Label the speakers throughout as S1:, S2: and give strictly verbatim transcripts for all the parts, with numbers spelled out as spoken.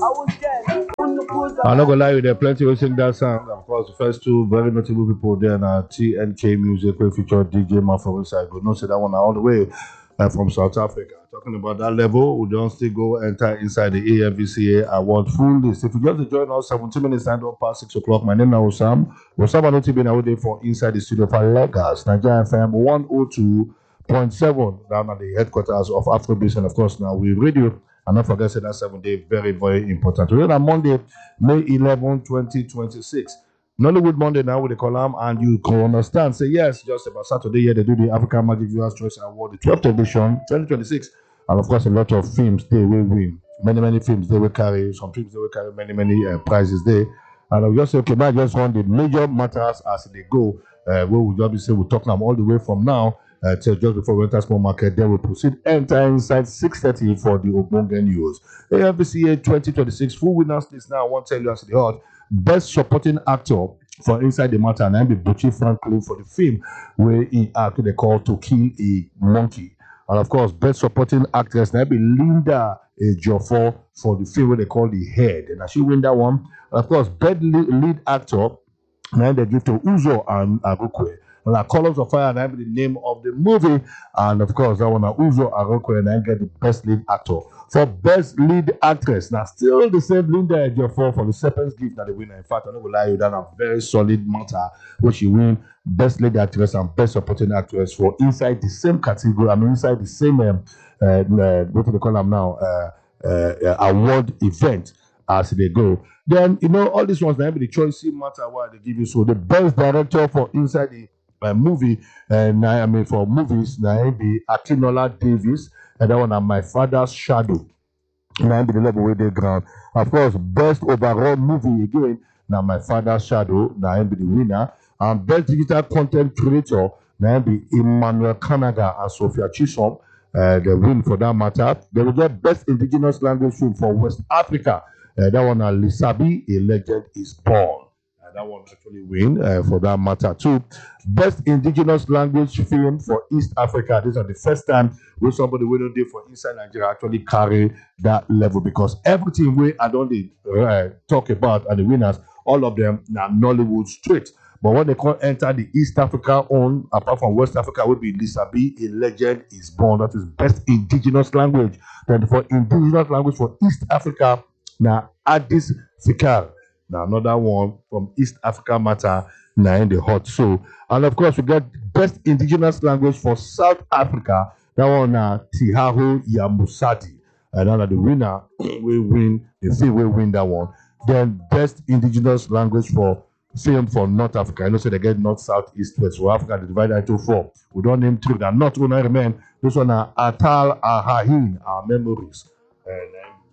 S1: I'm not gonna lie, there are plenty who sing that song. Of course, the first two very notable people there are T N K Music, who featured D J Man from inside. Good, no, say that one all the way uh, from South Africa. Talking about that level, we don't still go enter inside the A F V C A award full list. If you just join us, seventeen minutes and up past six o'clock. My name is Osam. Osam Anoti been out there for inside the studio for Lagos, Nigeria F M one oh two point seven down at the headquarters of Afrobeats, and of course now we radio. And not forget that seven day very, very important. We're on Monday, May eleventh, twenty twenty-six. Nollywood Monday now with the column, and you can understand. Say yes, just about Saturday here they do the African Magic Viewers Choice Award, the twelfth edition, twenty twenty-six. And of course, a lot of films they will win. Many, many films they will carry. Some films they will carry many, many uh, prizes there. And I'll just say, okay, I just want the major matters as they go. Uh, where we just say we're talking them all the way from now. Uh, till just before we enter small market, then we proceed enter inside six thirty for the Ogbonge News. A F V C A twenty twenty-six full winners list now. I want to tell you as the hot best supporting actor for Inside the Matter, and I'm Buchi Franklin for the film where he acted the call to kill a monkey. And of course, best supporting actress, and be Linda Ejiofor for the film where they call The Head, and she win that one. And of course, best lead, lead actor, and they give to Uzo and Agukwe. Well, Colors of Fire, and I be the name of the movie, and of course that one Uzo Agukwe, and I get the best lead actor for best lead actress. Now still the same Linda Ejiofor for the Serpent's Gift that the winner. In fact, I'm not gonna lie, you done a very solid matter where she win best lead actress and best supporting actress for inside the same category. I mean inside the same um, uh, uh, what do they call them now? Uh, uh, uh, award event as they go. Then you know all these ones now be the choice matter why they give you. So the best director for inside the Uh, movie, and uh, I mean for movies, now be Akinola Davis, and that one are My Father's Shadow. Now be the level where they ground. Of course, best overall movie again. Now My Father's Shadow, now be the winner, and best digital content creator. Now be Emmanuel Kanaga and Sophia Chisom. Uh, the win for that matter. They will get best indigenous language film for West Africa. Uh, that one are Lisabi, A Legend Is Born. That one actually win uh, for that matter too. Best indigenous language film for East Africa. This is the first time where somebody winning day for inside Nigeria actually carry that level, because everything we I don't uh, talk about and the winners, all of them now Nollywood straight. But when they can't enter the East Africa own, apart from West Africa, will be Lisabi, A Legend Is Born. That is best indigenous language. Then for indigenous language for East Africa, now Addis Fikar. Now another one from East Africa matter now in the hot. So, and of course we get best indigenous language for South Africa. That one now uh, Tihaho Yamusadi. And now the winner will win, the film will win that one. Then best indigenous language for film for North Africa. I know so they get North, South, East, West. So Africa they divide into four. We don't name three. They're not gonna remain. This one are Atal Ahahin, Our Memories. And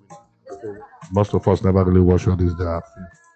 S1: uh, most of us never really watch all this there.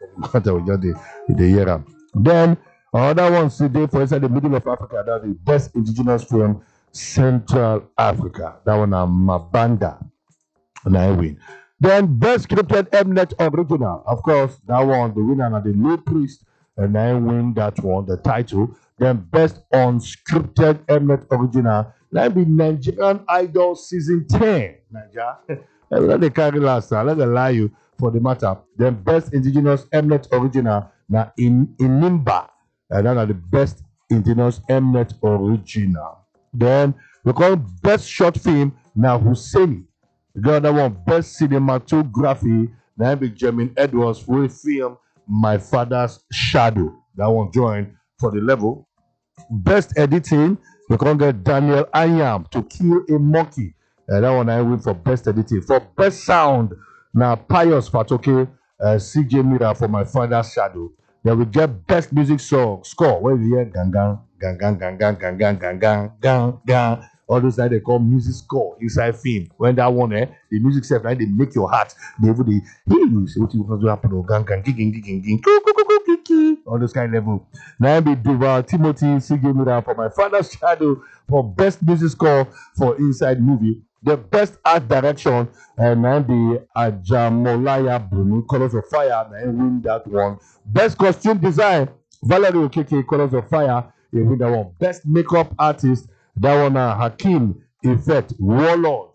S1: The then another one today for inside the middle of Africa, that's the best indigenous film Central Africa. That one is Mabanda, and I win. Then best scripted Mnet original, of course that one the winner and the Low Priest, and I win that one the title. Then best unscripted Mnet original, that be Nigerian Idol season ten. Nigeria, let the carry last time. Let me lie you. For the matter, then best indigenous Mnet original now in Inimba, and that are the best indigenous Mnet original. Then we call best short film now Husseini. The other one best cinematography now be Jermaine Edwards for the film My Father's Shadow. That one joined for the level. Best editing we can get Daniel Anyam to Kill a Monkey. Uh, that one I win for best editing. For best sound. Now, Pius Fatoke, uh, C J Mira for My Father's Shadow. Then we get best music song score. Where we hear gang gang gang gang gang gang gang gang gang gang gang gang. All those that they call music score inside film. When that one, eh, the music self, right, they make your heart. They would they hey, you see what you want to happen? Gang gang gang gang gang gang. All those kind of level. Now be Duval Timothy C J Mira for My Father's Shadow for best music score for inside movie. The best art direction, and then the Ajamolaya Bruni, Colors of Fire, and win that one. Best costume design, Valerie Okeke, Colors of Fire, you win that one. Best makeup artist, that one, uh, Hakim Effect, Warlord,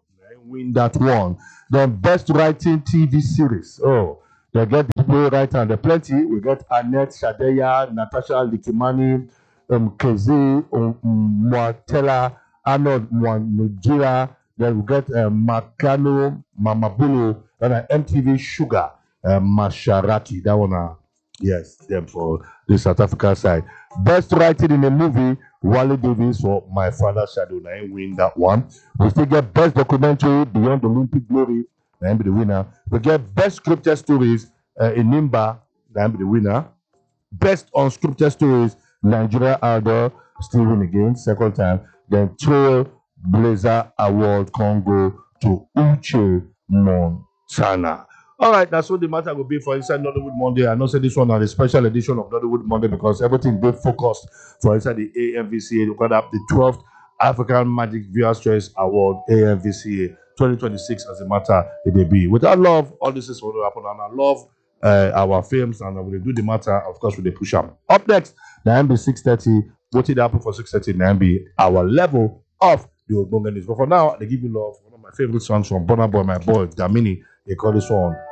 S1: win that one. Then best writing T V series. Oh, they get the people right and the plenty. We got Annette Shadeya, Natasha Likimani, um, Kezi um, Mwatela, Arnold Mwanujira. Then we got um, Makano Mamabulo and uh, M T V Sugar uh, Masharaki. That one, uh, yes, them for the South Africa side. Best writing in a movie, Wale Davis for My Father's Shadow. I win that one. We still get best documentary, Beyond Olympic Glory. I be the winner. We get best scripted stories uh, in Nimba. I be the winner. Best unscripted stories, Nigeria Idol, still win again, second time. Then Trail Blazer Award Congo to Uche Montana. All right, that's what the matter will be for inside Nollywood Monday. I know say this one is a special edition of Nollywood Monday because everything they focused for inside the A M V C A. We've got up the twelfth African Magic Viewers Choice Award, A M V C A twenty twenty-six, as a matter it may be. With our love, all this is what will happen, and I love uh, our films, and we do the matter, of course, with the push up. Up next, the M B six thirty. What did happen for six thirty? The be our level of the Ogbonge news. But for now, they give you love. One of my favorite songs from Burna Boy, my boy Damini. They call this one